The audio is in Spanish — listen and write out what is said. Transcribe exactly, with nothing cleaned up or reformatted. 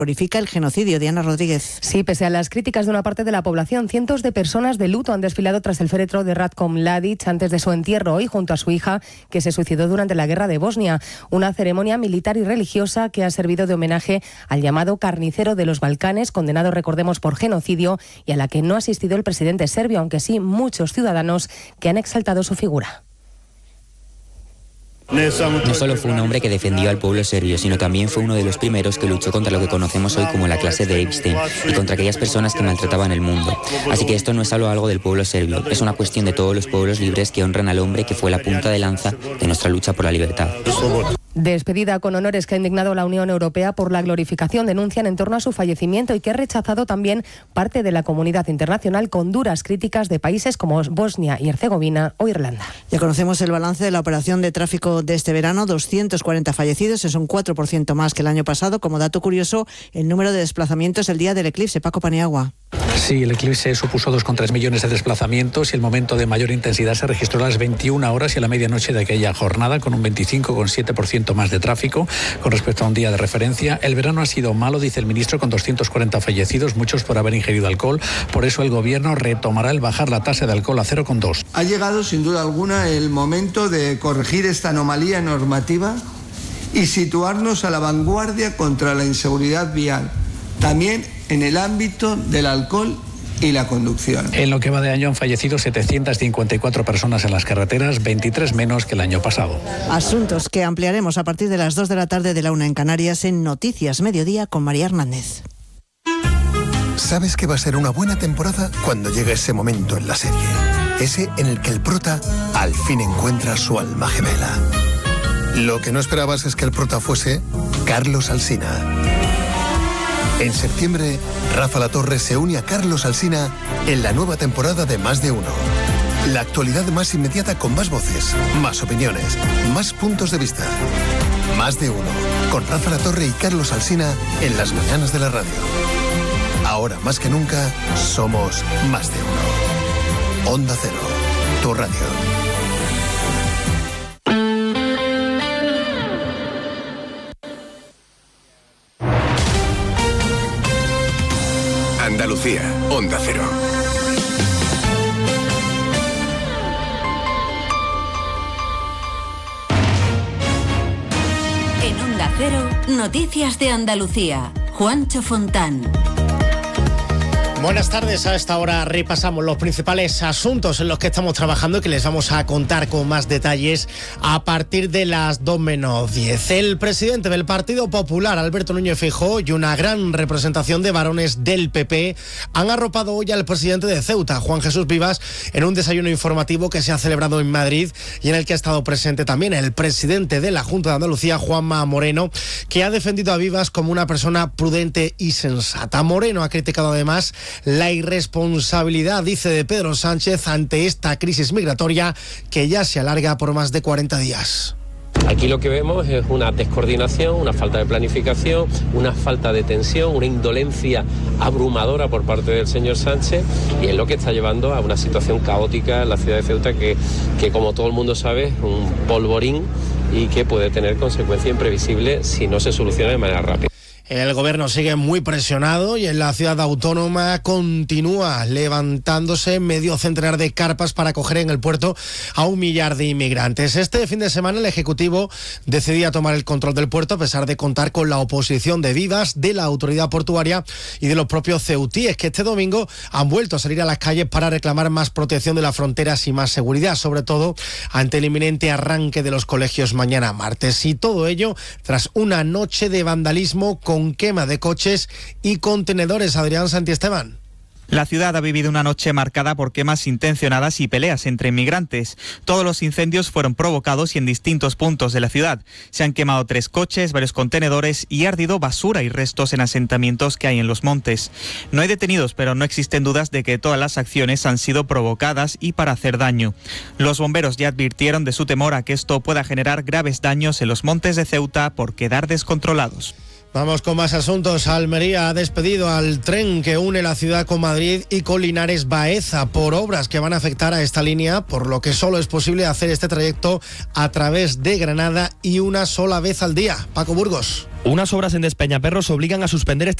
glorifica el genocidio. Diana Rodríguez. Sí, pese a las críticas de una parte de la población, cientos de personas de luto han desfilado tras el féretro de Ratko Mladic antes de su entierro hoy junto a su hija, que se suicidó durante la guerra de Bosnia. Una ceremonia militar y religiosa que ha servido de homenaje al llamado carnicero de los Balcanes, condenado, recordemos, por genocidio, y a la que no ha asistido el presidente serbio, aunque sí muchos ciudadanos que han exaltado su figura. No solo fue un hombre que defendió al pueblo serbio, sino también fue uno de los primeros que luchó contra lo que conocemos hoy como la clase de Epstein y contra aquellas personas que maltrataban el mundo. Así que esto no es solo algo del pueblo serbio, es una cuestión de todos los pueblos libres que honran al hombre que fue la punta de lanza de nuestra lucha por la libertad. Despedida con honores que ha indignado la Unión Europea por la glorificación, denuncian en torno a su fallecimiento, y que ha rechazado también parte de la comunidad internacional, con duras críticas de países como Bosnia y Herzegovina o Irlanda. Ya conocemos el balance de la operación de tráfico de este verano, doscientos cuarenta fallecidos, es un cuatro por ciento más que el año pasado. Como dato curioso, el número de desplazamientos el día del eclipse. Paco Paniagua. Sí, el eclipse supuso dos coma tres millones de desplazamientos y el momento de mayor intensidad se registró a las veintiuna horas y a la medianoche de aquella jornada, con un veinticinco coma siete por ciento más de tráfico con respecto a un día de referencia. El verano ha sido malo, dice el ministro, con doscientos cuarenta fallecidos, muchos por haber ingerido alcohol. Por eso el gobierno retomará el bajar la tasa de alcohol a cero coma dos. Ha llegado sin duda alguna el momento de corregir esta anomalía normativa y situarnos a la vanguardia contra la inseguridad vial, también en el ámbito del alcohol y la conducción. En lo que va de año han fallecido setecientas cincuenta y cuatro personas en las carreteras, veintitrés menos que el año pasado. Asuntos que ampliaremos a partir de las dos de la tarde de la una en Canarias en Noticias Mediodía con María Hernández. Sabes que va a ser una buena temporada cuando llegue ese momento en la serie. Ese en el que el prota al fin encuentra su alma gemela. Lo que no esperabas es que el prota fuese Carlos Alsina. En septiembre, Rafa Latorre se une a Carlos Alsina en la nueva temporada de Más de Uno. La actualidad más inmediata con más voces, más opiniones, más puntos de vista. Más de Uno, con Rafa Latorre y Carlos Alsina en las mañanas de la radio. Ahora más que nunca, somos Más de Uno. Onda Cero, tu radio. Andalucía, Onda Cero. En Onda Cero, Noticias de Andalucía. Juancho Fontán. Buenas tardes, a esta hora repasamos los principales asuntos en los que estamos trabajando y que les vamos a contar con más detalles a partir de las dos menos diez. El presidente del Partido Popular, Alberto Núñez Feijóo, y una gran representación de varones del P P han arropado hoy al presidente de Ceuta, Juan Jesús Vivas, en un desayuno informativo que se ha celebrado en Madrid y en el que ha estado presente también el presidente de la Junta de Andalucía, Juanma Moreno, que ha defendido a Vivas como una persona prudente y sensata. Moreno ha criticado además la irresponsabilidad, dice, de Pedro Sánchez ante esta crisis migratoria que ya se alarga por más de cuarenta días. Aquí lo que vemos es una descoordinación, una falta de planificación, una falta de tensión, una indolencia abrumadora por parte del señor Sánchez, y es lo que está llevando a una situación caótica en la ciudad de Ceuta que, que como todo el mundo sabe, es un polvorín y que puede tener consecuencias imprevisibles si no se soluciona de manera rápida. El gobierno sigue muy presionado y en la ciudad autónoma continúa levantándose medio centenar de carpas para acoger en el puerto a un millar de inmigrantes. Este fin de semana el Ejecutivo decidía tomar el control del puerto a pesar de contar con la oposición de Vivas, de la autoridad portuaria y de los propios ceutíes, que este domingo han vuelto a salir a las calles para reclamar más protección de las fronteras y más seguridad, sobre todo ante el inminente arranque de los colegios mañana martes. Y todo ello tras una noche de vandalismo con quema de coches y contenedores. Adrián Santiesteban. La ciudad ha vivido una noche marcada por quemas intencionadas y peleas entre inmigrantes. Todos los incendios fueron provocados y en distintos puntos de la ciudad. Se han quemado tres coches, varios contenedores y ha ardido basura y restos en asentamientos que hay en los montes. No hay detenidos, pero no existen dudas de que todas las acciones han sido provocadas y para hacer daño. Los bomberos ya advirtieron de su temor a que esto pueda generar graves daños en los montes de Ceuta por quedar descontrolados. Vamos con más asuntos. Almería ha despedido al tren que une la ciudad con Madrid y con Linares Baeza por obras que van a afectar a esta línea, por lo que solo es posible hacer este trayecto a través de Granada y una sola vez al día. Paco Burgos. Unas obras en Despeñaperros obligan a suspender este